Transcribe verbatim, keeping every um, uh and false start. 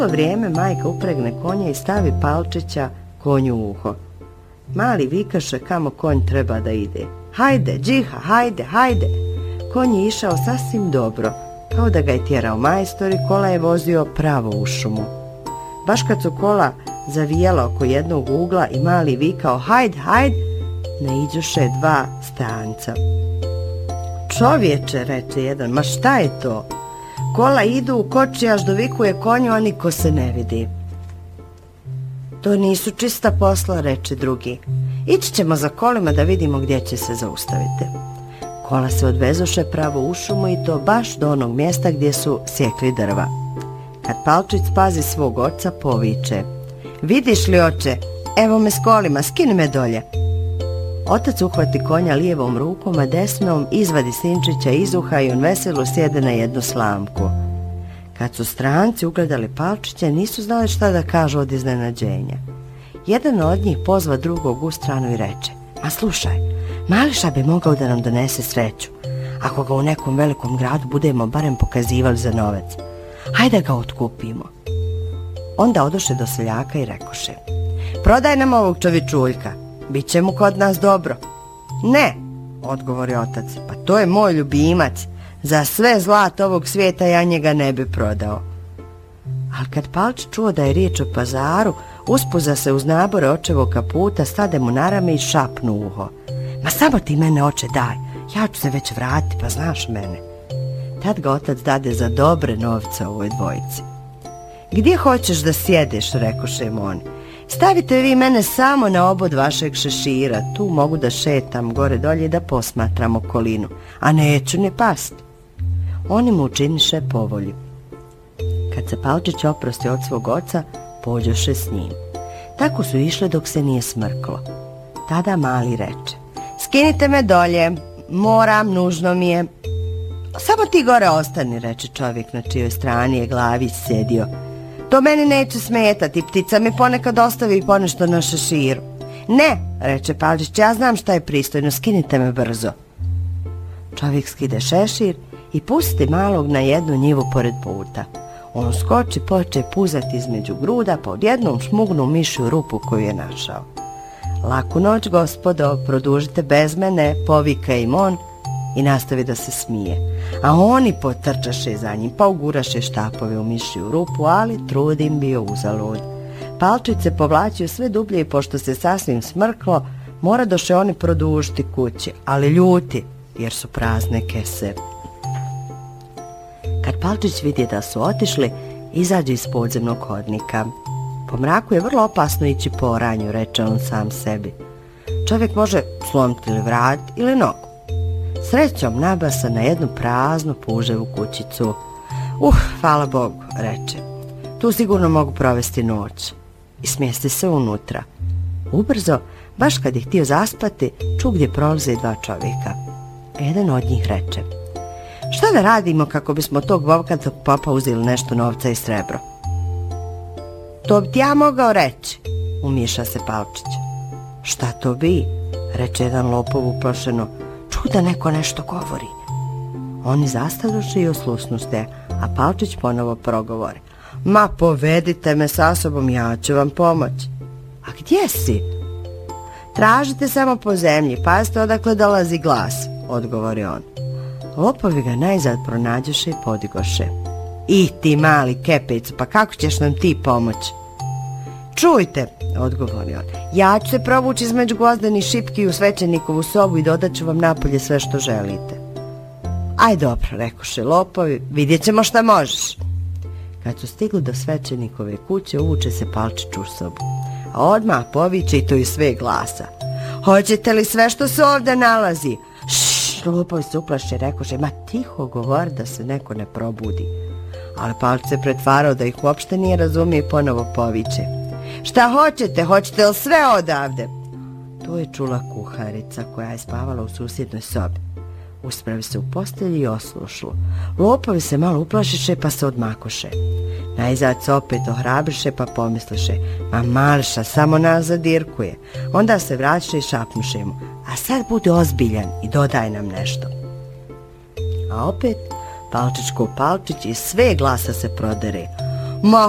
To vrijeme majka upregne konja i stavi Palčića konju u uho. Mali vikaše kamo konj treba da ide. Hajde, džiha, hajde, hajde. Konj je išao sasvim dobro, kao da ga je tjerao majstor i kola je vozio pravo u šumu. Baš kad su kola zavijela oko jednog ugla i mali vikao hajde, hajde, naiđoše dva stranca. Čovječe, reče jedan, ma šta je to? Kola idu u koči, až dovikuje konju, a niko se ne vidi. To nisu čista posla, reče drugi. Ići ćemo za kolima da vidimo gdje će se zaustaviti. Kola se odvezoše pravo u šumu i to baš do onog mjesta gdje su sjekli drva. Kad Palčić spazi svog oca, poviče. Vidiš li, oče, evo me s kolima, skini me dolje. Otac uhvati konja lijevom rukom, a desnom izvadi sinčića iz uha i on veselo sjede na jednu slamku. Kad su stranci ugledali Palčića, nisu znali šta da kažu od iznenađenja. Jedan od njih pozva drugog u stranu i reče, ma slušaj, Mališa bi mogao da nam donese sreću, ako ga u nekom velikom gradu budemo barem pokazivali za novac. Hajde ga otkupimo. Onda odoše do seljaka i rekoše, prodaj nam ovog čovičuljka, bit će mu kod nas dobro. Ne, odgovori otac, pa to je moj ljubimac, za sve zlato ovog svijeta ja njega ne bi prodao. Ali kad Palč čuo da je riječ o pazaru, uspuza se uz nabore očevog kaputa, stade mu na rame i šapnu uho. Ma samo ti mene, oče, daj, ja ću se već vratiti, pa znaš mene. Tad ga otac dade za dobre novce ovoj dvojici. Gdje hoćeš da sjedeš, rekoše mu oni. Stavite vi mene samo na obod vašeg šešira, tu mogu da šetam gore dolje i da posmatram okolinu, a neću ni past. Oni mu učiniše povolju. Kad se Palčić oprosti od svog oca, pođoše s njim. Tako su išle dok se nije smrklo. Tada mali reče, skinite me dolje, moram, nužno mi je. Samo ti gore ostani, reče čovjek na čijoj strani je glavić sjedio. To meni neće smetati, ptica mi ponekad ostavi ponešto na šeširu. Ne, reče Palčić, ja znam šta je pristojno, skinite me brzo. Čovjek skide šešir i pusti malog na jednu njivu pored puta. On skoči, poče puzati između gruda, pa odjednom šmugnu mišju rupu koju je našao. Laku noć, gospodo, produžite bez mene, povika im on i nastavi da se smije. A oni potrčaše za njim, pa uguraše štapove u mišju rupu, ali trud im bio uzalud. Palčić se povlačio sve dublje i pošto se sasvim smrklo, mora doše oni produžiti kući, ali ljuti, jer su prazne kese. Kad Palčić vidi da su otišli, izađe iz podzemnog hodnika. Po mraku je vrlo opasno ići po oranju, reče on sam sebi. Čovjek može slomiti ili vrat ili nogu. Srećom nabasa na jednu praznu puževu kućicu. Uh, hvala Bogu, reče. Tu sigurno mogu provesti noć. I smjesti se unutra. Ubrzo, baš kad je htio zaspati, ču gdje prolaze dva čovjeka. Jedan od njih reče, šta da radimo kako bismo tog bobkatog popa uzeli nešto novca i srebro? To bi ti ja mogao reći, umiješa se Palčić. Šta to bi, reče jedan lopov uplašeno, ču da neko nešto govori. Oni zastadoše i oslusnuste, a Palčić ponovo progovori. Ma povedite me sa sobom, ja ću vam pomoći. A gdje si? Tražite samo po zemlji, pazite odakle dolazi glas, odgovori on. Lopovi ga najzad pronađoše i podigoše. I ti mali kepicu, pa kako ćeš nam ti pomoći? Čujte, odgovori on, ja ću se provući između gvozdeni šipki u svećenikovu sobu i dodat ću vam napolje sve što želite. Aj dobro, rekoše lopovi, vidjet ćemo šta možeš. Kad su stigli do svećenikove kuće, uvuče se Palčić u sobu, a odmah poviče i to iz sve glasa. Hoćete li sve što se ovdje nalazi? Ššš, lopovi se uplaše, rekoše, ma tiho govori da se neko ne probudi. Ali Palčić se pretvarao da ih uopšte nije razumio i ponovo poviče. Šta hoćete, hoćete li sve odavde? To je čula kuharica koja je spavala u susjednoj sobi. Uspravi se u postelji i oslušlu. Lopovi se malo uplašiše pa se odmakoše. Najzad se opet ohrabriše pa pomisliše, ma Mališa samo nas zadirkuje. Onda se vraćaše i šapnuše mu, a sad budi ozbiljan i dodaj nam nešto. A opet Palčić ko Palčić iz sve glasa se prodere. Ma